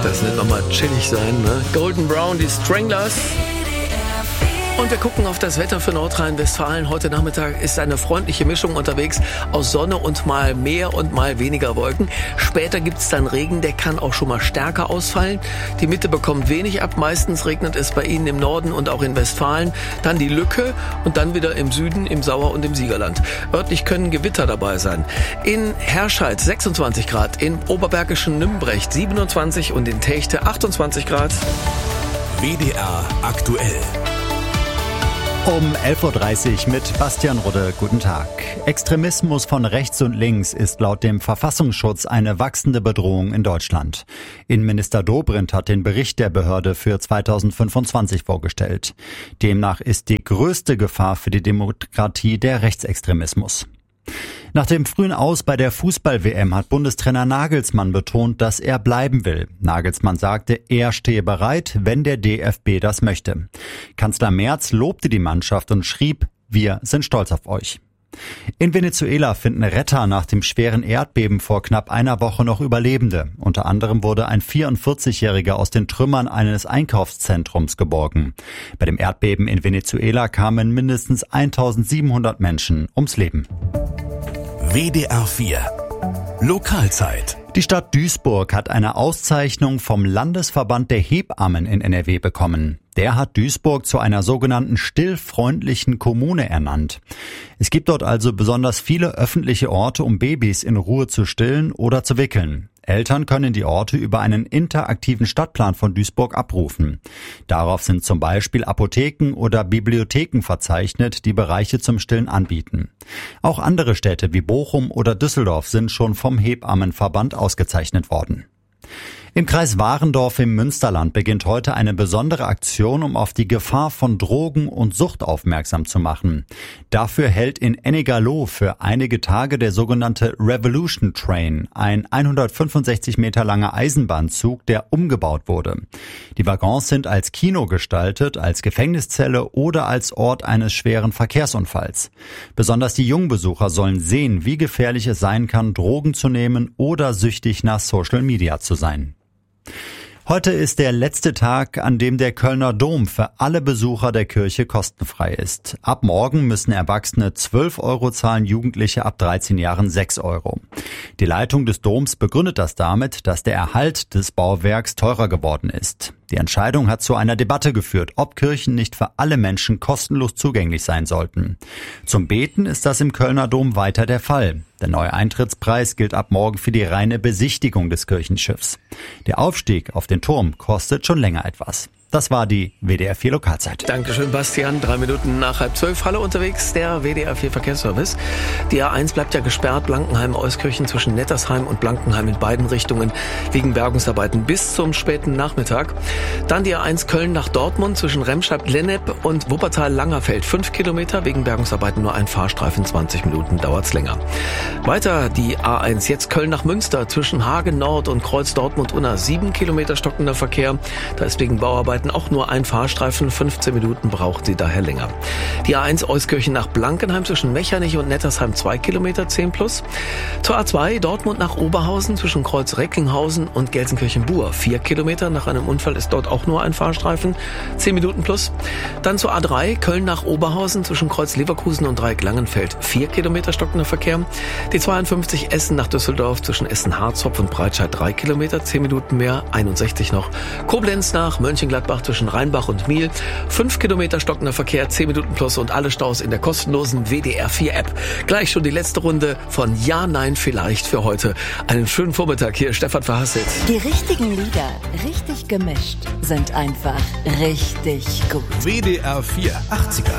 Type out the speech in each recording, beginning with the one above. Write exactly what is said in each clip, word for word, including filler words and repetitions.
Das nennt man mal chillig sein, ne? Golden Brown, die Stranglers. Und wir gucken auf das Wetter für Nordrhein-Westfalen. Heute Nachmittag ist eine freundliche Mischung unterwegs aus Sonne und mal mehr und mal weniger Wolken. Später gibt's dann Regen, der kann auch schon mal stärker ausfallen. Die Mitte bekommt wenig ab. Meistens regnet es bei Ihnen im Norden und auch in Westfalen. Dann die Lücke und dann wieder im Süden, im Sauer- und im Siegerland. Örtlich können Gewitter dabei sein. In Herscheid sechsundzwanzig Grad, im oberbergischen Nümbrecht siebenundzwanzig und in Techte achtundzwanzig Grad. W D R aktuell. Um elf Uhr dreißig mit Bastian Rudde. Guten Tag. Extremismus von rechts und links ist laut dem Verfassungsschutz eine wachsende Bedrohung in Deutschland. Innenminister Dobrindt hat den Bericht der Behörde für zweitausendfünfundzwanzig vorgestellt. Demnach ist die größte Gefahr für die Demokratie der Rechtsextremismus. Nach dem frühen Aus bei der Fußball-W M hat Bundestrainer Nagelsmann betont, dass er bleiben will. Nagelsmann sagte, er stehe bereit, wenn der D F B das möchte. Kanzler Merz lobte die Mannschaft und schrieb, wir sind stolz auf euch. In Venezuela finden Retter nach dem schweren Erdbeben vor knapp einer Woche noch Überlebende. Unter anderem wurde ein vierundvierzigjähriger aus den Trümmern eines Einkaufszentrums geborgen. Bei dem Erdbeben in Venezuela kamen mindestens eintausendsiebenhundert Menschen ums Leben. W D R vier Lokalzeit. Die Stadt Duisburg hat eine Auszeichnung vom Landesverband der Hebammen in N R W bekommen. Der hat Duisburg zu einer sogenannten stillfreundlichen Kommune ernannt. Es gibt dort also besonders viele öffentliche Orte, um Babys in Ruhe zu stillen oder zu wickeln. Eltern können die Orte über einen interaktiven Stadtplan von Duisburg abrufen. Darauf sind zum Beispiel Apotheken oder Bibliotheken verzeichnet, die Bereiche zum Stillen anbieten. Auch andere Städte wie Bochum oder Düsseldorf sind schon vom Hebammenverband ausgezeichnet worden. Im Kreis Warendorf im Münsterland beginnt heute eine besondere Aktion, um auf die Gefahr von Drogen und Sucht aufmerksam zu machen. Dafür hält in Ennigerloh für einige Tage der sogenannte Revolution Train, ein hundertfünfundsechzig Meter langer Eisenbahnzug, der umgebaut wurde. Die Waggons sind als Kino gestaltet, als Gefängniszelle oder als Ort eines schweren Verkehrsunfalls. Besonders die Jungbesucher sollen sehen, wie gefährlich es sein kann, Drogen zu nehmen oder süchtig nach Social Media zu sein. Heute ist der letzte Tag, an dem der Kölner Dom für alle Besucher der Kirche kostenfrei ist. Ab morgen müssen Erwachsene zwölf Euro zahlen, Jugendliche ab dreizehn Jahren sechs Euro. Die Leitung des Doms begründet das damit, dass der Erhalt des Bauwerks teurer geworden ist. Die Entscheidung hat zu einer Debatte geführt, ob Kirchen nicht für alle Menschen kostenlos zugänglich sein sollten. Zum Beten ist das im Kölner Dom weiter der Fall. Der neue Eintrittspreis gilt ab morgen für die reine Besichtigung des Kirchenschiffs. Der Aufstieg auf den Turm kostet schon länger etwas. Das war die W D R vier Lokalzeit. Dankeschön, Bastian. Drei Minuten nach halb zwölf. Hallo unterwegs, der W D R vier Verkehrsservice. Die A eins bleibt ja gesperrt, Blankenheim-Euskirchen zwischen Nettersheim und Blankenheim in beiden Richtungen wegen Bergungsarbeiten bis zum späten Nachmittag. Dann die A eins Köln nach Dortmund zwischen Remscheid-Lennep und Wuppertal-Langerfeld. Fünf Kilometer, wegen Bergungsarbeiten nur ein Fahrstreifen, zwanzig Minuten dauert's länger. Weiter die A eins, jetzt Köln nach Münster zwischen Hagen Nord und Kreuz Dortmund-Unna. Sieben Kilometer stockender Verkehr. Da ist wegen Bauarbeiten auch nur ein Fahrstreifen, fünfzehn Minuten braucht sie daher länger. Die A eins Euskirchen nach Blankenheim zwischen Mechernich und Nettersheim zwei Kilometer, zehn plus. Zur A zwei Dortmund nach Oberhausen zwischen Kreuz Recklinghausen und Gelsenkirchen-Buhr, vier Kilometer. Nach einem Unfall ist dort auch nur ein Fahrstreifen, zehn Minuten plus. Dann zur A drei Köln nach Oberhausen zwischen Kreuz Leverkusen und Dreieck Langenfeld, vier Kilometer stockender Verkehr. Die zweiundfünfzig Essen nach Düsseldorf zwischen Essen-Harzopf und Breitscheid drei Kilometer, zehn Minuten mehr, einundsechzig noch. Koblenz nach Mönchengladbach zwischen Rheinbach und Miel. Fünf Kilometer stockender Verkehr, zehn Minuten plus und alle Staus in der kostenlosen W D R vier App. Gleich schon die letzte Runde von Ja, Nein, Vielleicht für heute. Einen schönen Vormittag, hier Stefan Verhasselt. Die richtigen Lieder, richtig gemischt, sind einfach richtig gut. W D R vier achtziger.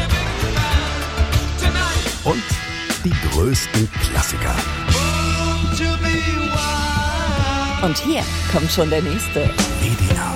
Und die größten Klassiker. Und hier kommt schon der nächste. W D R